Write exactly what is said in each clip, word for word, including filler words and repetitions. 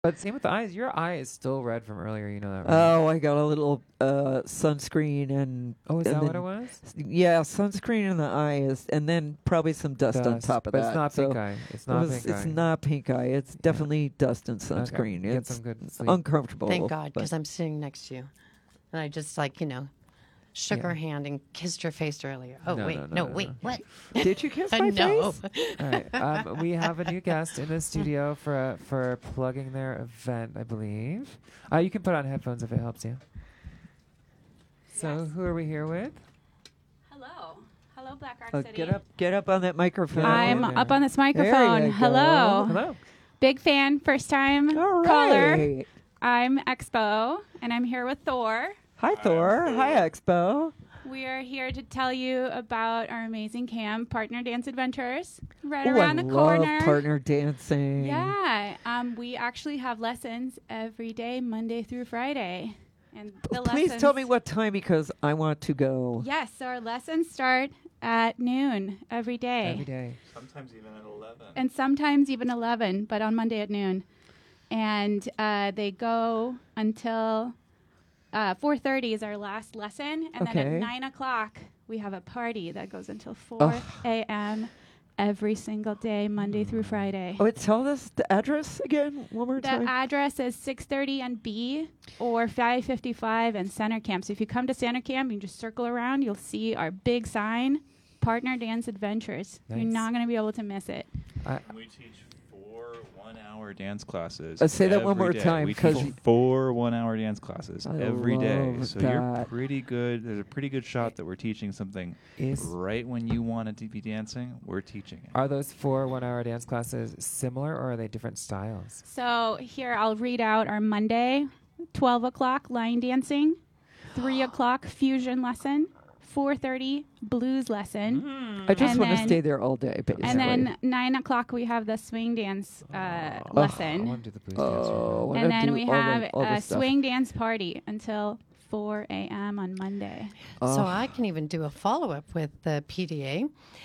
But same with the eyes. Your eye is still red from earlier. You know that, right? Oh, I got a little uh, sunscreen and. Oh, is and that what then- it was? Yeah, sunscreen in the eye is, and then probably some dust, on Dust. top of but that. it's not so pink eye. It's it not was- pink It's eye. not pink eye. It's definitely dust and Okay. sunscreen. Get It's some good sleep. uncomfortable. Thank God, but- because I'm sitting next to you. And I just, like, you know, shook Yeah. her hand and kissed her face earlier. Oh, No, wait. no, No, no, no, wait. no. What? Did you kiss Uh, my no. face? All right. Um, we have a new guest in the studio for for plugging their event, I believe. Uh, you can put on headphones if it helps you. So, who are we here with? Hello. Hello, Black Rock Uh, City. get up, get up on that microphone. I'm there. up on this There microphone. you go. Hello. Hello. Big fan, first time All caller. right. I'm Expo, and I'm here with Thor. Hi, Thor. Hi, Expo. We are here to tell you about our amazing camp, Partner Dance Adventures, right Ooh, around I the love corner. partner dancing. Yeah, um, we actually have lessons every day, Monday through Friday. And the Please lessons, tell me what time because I want to go. Yes, so our lessons start at noon every day. Every day. Sometimes even at eleven. And sometimes even eleven, but on Monday at noon. And uh, they go until uh, four thirty is our last lesson. And then Okay. at nine o'clock, we have a party that goes until four Ugh. a.m. every single day, Monday through Friday. Oh, wait, tell us the address again one more The time. address is six thirty and B or five fifty-five and Center Camp. So if you come to Center Camp, you just circle around. You'll see our big sign, Partner Dance Adventures. You're Nice. not going to be able to miss it. I, We teach four one-hour dance classes. Uh, say that one every more day. time, We 'cause teach y- four one-hour dance classes I every day. love So you're that. pretty good. There's a pretty good shot that we're teaching something is right when you want to be dancing. We're teaching it. are those four one-hour dance classes similar, or are they different styles? So here I'll read out our Monday, twelve o'clock line dancing, three o'clock fusion lesson, four thirty blues lesson, I just and want to then- stay there all day, basically. and then nine o'clock we have the swing dance uh, I lesson, want to do the blues dance. right Oh, now. wanna and then do we all the- have all the a stuff. swing dance party until four a.m. on Monday. So Oh. I can even do a follow up with the P D A.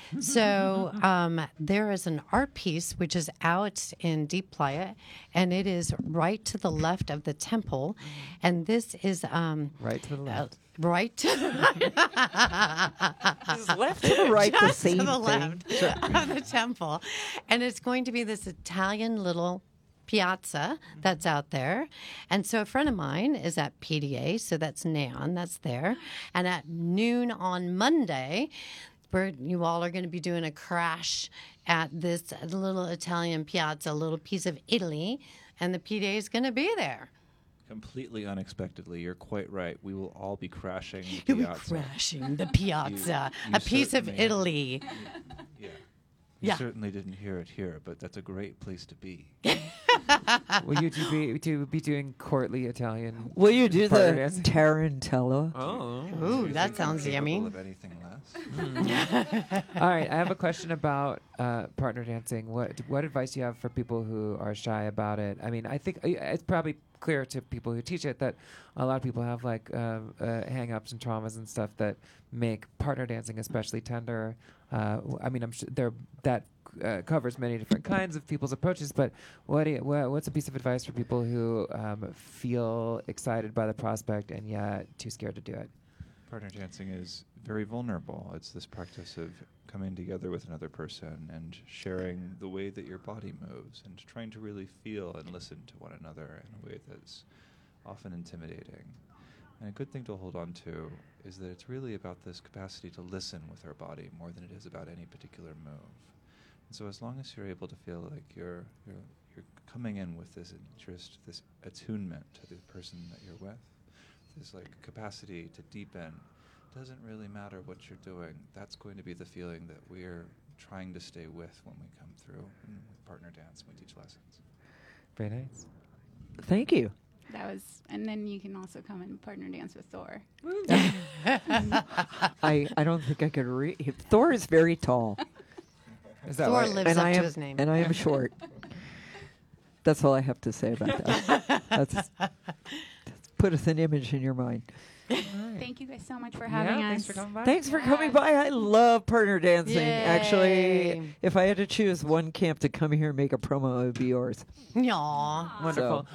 So um, there is an art piece which is out in Deep Playa, and it is right to the left of the temple. And this is um, Right to the uh, left. right Is left to the right the just same to the thing? left of the temple, and it's going to be this Italian little piazza that's out there. And so a friend of mine is at P D A, so that's Neon, that's there. And at noon on Monday, where you all are going to be doing a crash at this little Italian piazza, a little piece of Italy, and the P D A is going to be there. Completely unexpectedly, you're quite right. We will all be crashing the You'll be piazza. crashing the piazza, you a piece of certainly- Italy. Yeah. You Yeah. certainly didn't hear it here, but that's a great place to be. Will you to be to be doing courtly Italian? Will you do partner the dancing? tarantella? Oh. Ooh, You that think I'm sounds capable yummy. Of anything less? All right, I have a question about uh, partner dancing. What what advice do you have for people who are shy about it? I mean, I think uh, it's probably clear to people who teach it that a lot of people have like uh, uh, hang-ups and traumas and stuff that make partner dancing especially tender. Uh, w- I mean, I'm sure there that uh, covers many different kinds of people's approaches. But what do you, wha- what's a piece of advice for people who um, feel excited by the prospect and yet too scared to do it? Partner dancing is very vulnerable. It's this practice of coming together with another person and sharing the way that your body moves and trying to really feel and listen to one another in a way that's often intimidating. And a good thing to hold on to is that it's really about this capacity to listen with our body more than it is about any particular move. And so as long as you're able to feel like you're, you're, you're coming in with this interest, this attunement to the person that you're with, this like capacity to deepen, doesn't really matter what you're doing. That's going to be the feeling that we're trying to stay with when we come through and with partner dance when we teach lessons. Very nice. Thank you. That was, and then you can also come and partner dance with Thor. I, I don't think I could read. Thor is very tall. Is that Thor right? lives and up I to am, his name. And I am short. That's all I have to say about that. That's, that's put us an image in your mind. Thank you guys so much for having yeah, us. Thanks for coming by. Thanks for Yeah. coming by. I love partner dancing. Yay. Actually, if I had to choose one camp to come here and make a promo, it would be yours. Aw. Wonderful. So-